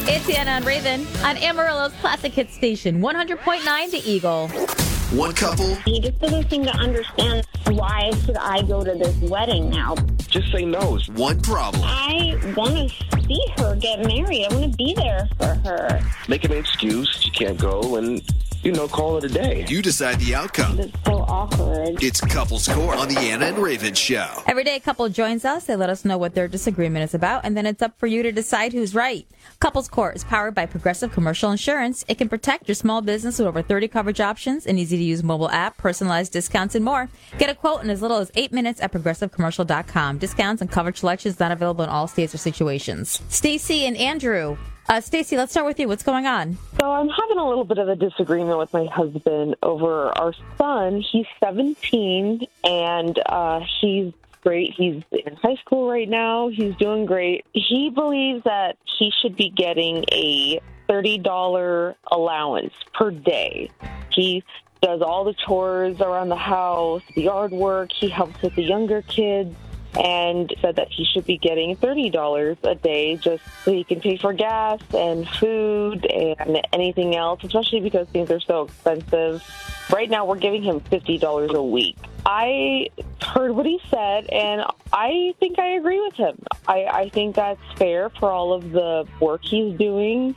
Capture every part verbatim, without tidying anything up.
It's Anna and Raven on Amarillo's Classic Hit Station, one hundred point nine The Eagle. One couple. He just doesn't seem to understand why should I go to this wedding now. Just say no. One problem. I want to see her get married. I want to be there for her. Make an excuse. You can't go and, you know, call it a day. You decide the outcome. It's so awkward. It's Couples Court on the Anna and Raven Show. Every day a couple joins us. They let us know what their disagreement is about, and then it's up for you to decide who's right. Couples Court is powered by Progressive Commercial Insurance. It can protect your small business with over thirty coverage options, an easy-to-use mobile app, personalized discounts, and more. Get a quote in as little as eight minutes at progressive commercial dot com. Discounts and coverage selections not available in all states or situations. Stacy and Andrew. Uh, Stacy, let's start with you. What's going on? So I'm having a little bit of a disagreement with my husband over our son. He's seventeen, and uh, he's great. He's in high school right now. He's doing great. He believes that he should be getting a thirty dollars allowance per day. He does all the chores around the house, the yard work. He helps with the younger kids, and said that he should be getting thirty dollars a day just so he can pay for gas and food and anything else, especially because things are so expensive. Right now, we're giving him fifty dollars a week. I heard what he said, and I think I agree with him. I, I think that's fair for all of the work he's doing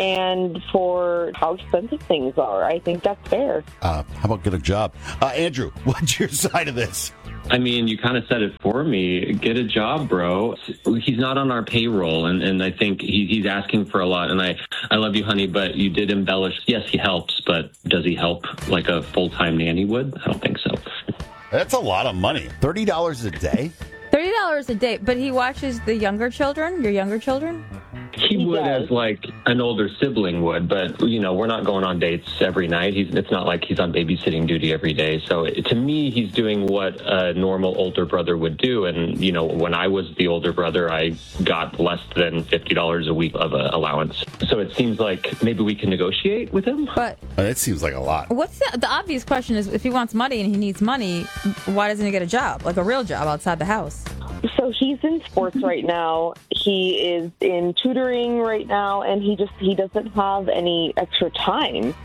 and for how expensive things are. I think that's fair. Uh, how about get a job? Uh, Andrew, what's your side of this? I mean, you kind of said it for me. Get a job, bro. He's not on our payroll, and, and I think he, he's asking for a lot. And I, I love you, honey, but you did embellish. Yes, he helps, but does he help like a full-time nanny would? I don't think so. That's a lot of money. thirty dollars a day? thirty dollars a day, but he watches the younger children, your younger children? He, he would does. As like an older sibling would, but, you know, we're not going on dates every night. He's, it's not like he's on babysitting duty every day. So it, to me, he's doing what a normal older brother would do. And, you know, when I was the older brother, I got less than fifty dollars a week of a allowance. So it seems like maybe we can negotiate with him. But uh, that seems like a lot. What's the, the obvious question is, if he wants money and he needs money, why doesn't he get a job, like a real job outside the house? So he's in sports right now. He is in tutoring right now, and he just he doesn't have any extra time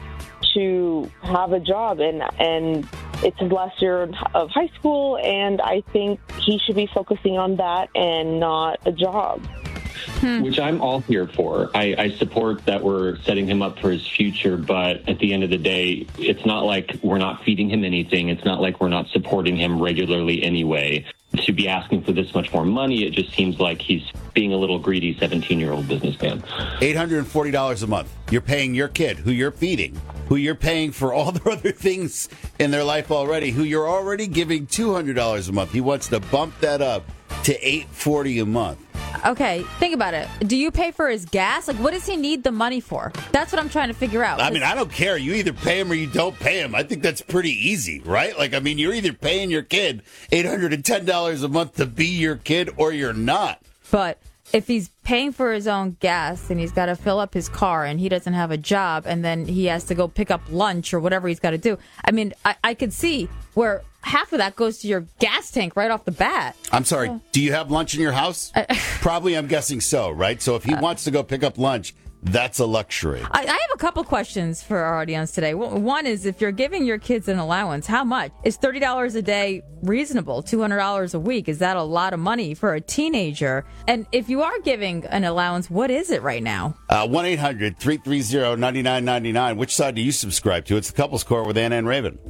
to have a job. And and it's his last year of high school, and I think he should be focusing on that and not a job. Hmm. Which I'm all here for. I, I support that we're setting him up for his future, but at the end of the day, it's not like we're not feeding him anything. It's not like we're not supporting him regularly anyway. To be asking for this much more money, it just seems like he's being a little greedy seventeen-year-old businessman. eight hundred forty dollars a month. You're paying your kid, who you're feeding, who you're paying for all the other things in their life already, who you're already giving two hundred dollars a month. He wants to bump that up to eight hundred forty dollars a month. Okay, think about it. Do you pay for his gas? Like, what does he need the money for? That's what I'm trying to figure out. I mean, I don't care. You either pay him or you don't pay him. I think that's pretty easy, right? Like, I mean, you're either paying your kid eight hundred ten dollars a month to be your kid or you're not. But if he's paying for his own gas and he's got to fill up his car and he doesn't have a job and then he has to go pick up lunch or whatever he's got to do, I mean, I, I could see where half of that goes to your gas tank right off the bat. I'm sorry. Uh, do you have lunch in your house? Uh, Probably, I'm guessing so, right? So if he uh, wants to go pick up lunch, that's a luxury. I, I have a couple questions for our audience today. One is, if you're giving your kids an allowance, how much? Is thirty dollars a day reasonable? two hundred dollars a week? Is that a lot of money for a teenager? And if you are giving an allowance, what is it right now? Uh, one eight hundred three three zero nine nine nine nine. Which side do you subscribe to? It's the Couples Court with Anna and Raven.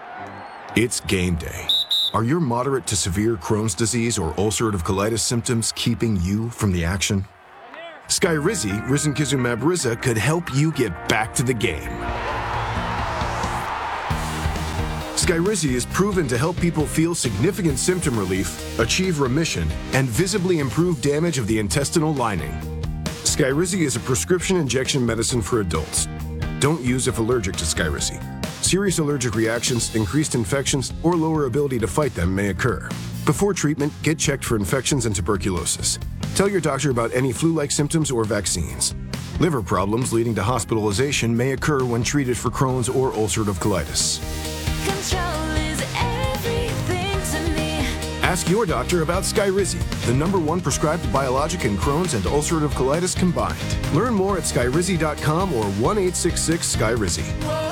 It's game day. Are your moderate to severe Crohn's disease or ulcerative colitis symptoms keeping you from the action? Skyrizi, risankizumab Riza, could help you get back to the game. Skyrizi is proven to help people feel significant symptom relief, achieve remission, and visibly improve damage of the intestinal lining. Skyrizi is a prescription injection medicine for adults. Don't use if allergic to Skyrizi. Serious allergic reactions, increased infections, or lower ability to fight them may occur. Before treatment, get checked for infections and tuberculosis. Tell your doctor about any flu-like symptoms or vaccines. Liver problems leading to hospitalization may occur when treated for Crohn's or ulcerative colitis. Control is everything to me. Ask your doctor about Skyrizi, the number one prescribed biologic in Crohn's and ulcerative colitis combined. Learn more at skyrizi dot com or one eight six six Skyrizi.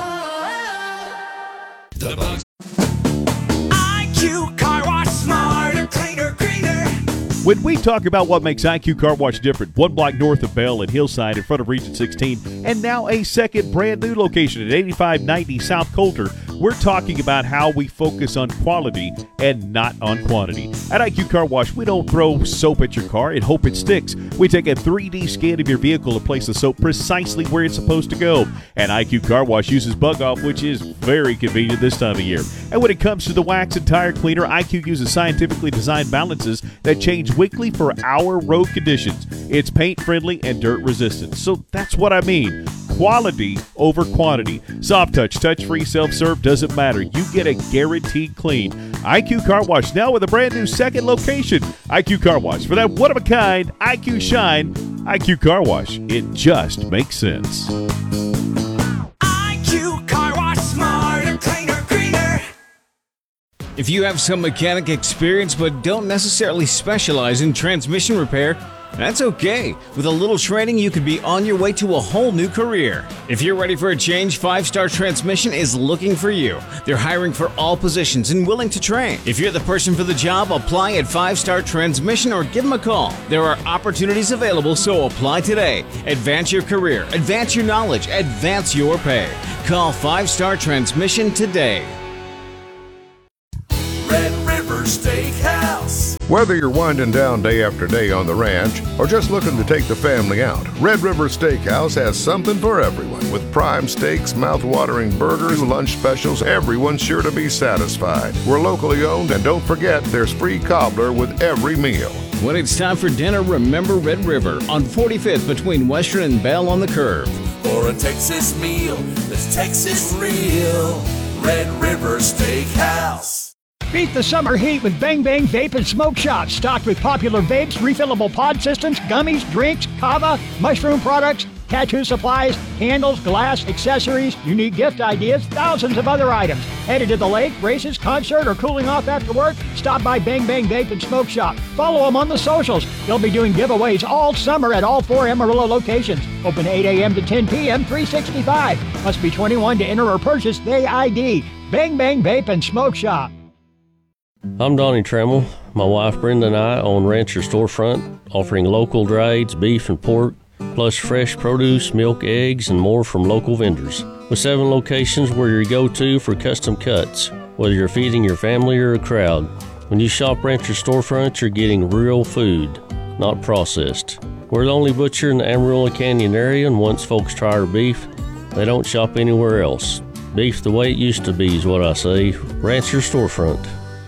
The Bugs. I Q Car Wash, smarter, cleaner, greener. When we talk about what makes I Q Car Wash different, one block north of Bell and Hillside in front of Region sixteen, and now a second brand new location at eighty-five ninety South Coulter, we're talking about how we focus on quality and not on quantity. At I Q Car Wash, we don't throw soap at your car and hope it sticks. We take a three D scan of your vehicle and place the soap precisely where it's supposed to go. And I Q Car Wash uses Bug Off, which is very convenient this time of year. And when it comes to the wax and tire cleaner, I Q uses scientifically designed balances that change weekly for our road conditions. It's paint friendly and dirt resistant. So that's what I mean. Quality over quantity. Soft touch, touch-free, self-serve, doesn't matter. You get a guaranteed clean. I Q Car Wash now with a brand new second location. I Q Car Wash. For that one-of-a-kind I Q shine, I Q Car Wash. It just makes sense. I Q Car Wash, smarter, cleaner, greener. If you have some mechanic experience but don't necessarily specialize in transmission repair, that's okay. With a little training, you could be on your way to a whole new career. If you're ready for a change, Five Star Transmission is looking for you. They're hiring for all positions and willing to train. If you're the person for the job, apply at Five Star Transmission or give them a call. There are opportunities available, so apply today. Advance your career, advance your knowledge, advance your pay. Call Five Star Transmission today. Red River Steakhouse. Whether you're winding down day after day on the ranch or just looking to take the family out, Red River Steakhouse has something for everyone. With prime steaks, mouth-watering burgers, lunch specials, everyone's sure to be satisfied. We're locally owned, and don't forget there's free cobbler with every meal. When it's time for dinner, remember Red River on forty-fifth between Western and Bell on the Curve. For a Texas meal that's Texas real. Red River Steakhouse. Beat the summer heat with Bang Bang Vape and Smoke Shop, stocked with popular vapes, refillable pod systems, gummies, drinks, kava, mushroom products, tattoo supplies, candles, glass, accessories, unique gift ideas, thousands of other items. Headed to the lake, races, concert, or cooling off after work? Stop by Bang Bang Vape and Smoke Shop. Follow them on the socials. They'll be doing giveaways all summer at all four Amarillo locations. Open eight a.m. to ten p.m., three sixty-five. Must be twenty-one to enter or purchase the I D. Bang Bang Vape and Smoke Shop. I'm Donnie Trammell. My wife Brenda and I own Rancher Storefront, offering local dry aged beef and pork, plus fresh produce, milk, eggs, and more from local vendors. With seven locations, we're your go-to for custom cuts, whether you're feeding your family or a crowd. When you shop Rancher Storefront, you're getting real food, not processed. We're the only butcher in the Amarillo Canyon area, and once folks try our beef, they don't shop anywhere else. Beef the way it used to be is what I say. Rancher Storefront.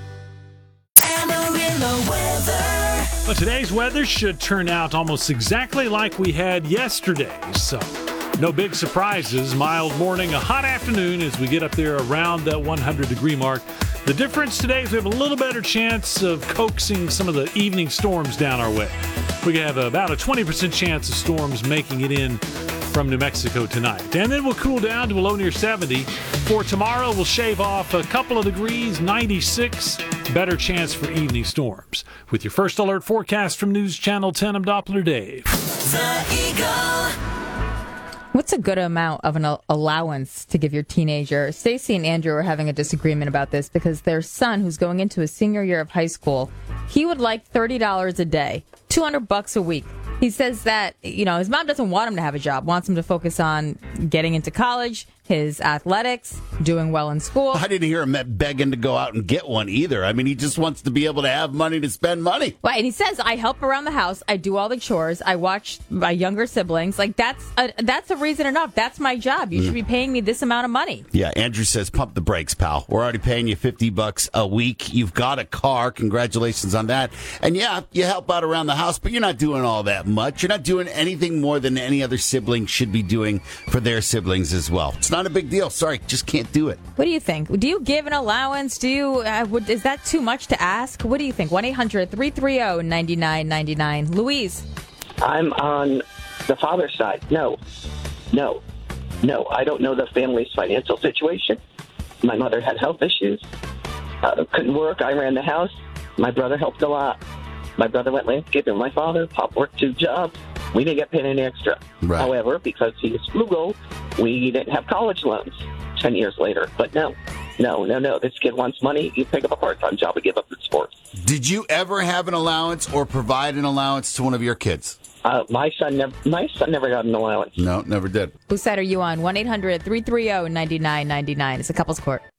Well, today's weather should turn out almost exactly like we had yesterday, so no big surprises. Mild morning, a hot afternoon as we get up there around that one hundred degree mark. The difference today is we have a little better chance of coaxing some of the evening storms down our way. We have about a twenty percent chance of storms making it in from New Mexico tonight. And then we'll cool down to a low near seventy. For tomorrow, we'll shave off a couple of degrees, ninety-six. Better chance for evening storms. With your first alert forecast from News Channel ten, I'm Doppler Dave. The Eagle. What's a good amount of an allowance to give your teenager? Stacy and Andrew are having a disagreement about this because their son, who's going into his senior year of high school, he would like thirty dollars a day, two hundred bucks a week. He says that, you know, his mom doesn't want him to have a job, wants him to focus on getting into college, his athletics, doing well in school. I didn't hear him begging to go out and get one either. I mean, he just wants to be able to have money to spend money. Right, and he says, I help around the house, I do all the chores, I watch my younger siblings. Like, that's a, that's a reason enough. That's my job. You mm. should be paying me this amount of money. Yeah, Andrew says, pump the brakes, pal. We're already paying you fifty bucks a week. You've got a car. Congratulations on that. And yeah, you help out around the house, but you're not doing all that much. You're not doing anything more than any other sibling should be doing for their siblings as well. It's not a big deal. Sorry, just can't do it. What do you think? Do you give an allowance? Do you? Uh, would, is that too much to ask? What do you think? one eight hundred three three zero nine nine nine nine. Louise? I'm on the father's side. No. No. No. I don't know the family's financial situation. My mother had health issues. Uh, couldn't work. I ran the house. My brother helped a lot. My brother went landscaping. My father, Pop worked two jobs. We didn't get paid any extra. Right. However, because he was frugal, we didn't have college loans ten years later. But no, no, no, no. This kid wants money. You pick up a part-time job and give up the sports. Did you ever have an allowance or provide an allowance to one of your kids? Uh, my son never. My son never got an allowance. No, never did. Whose side are you on? one eight hundred three three zero nine nine nine nine. It's a couples court.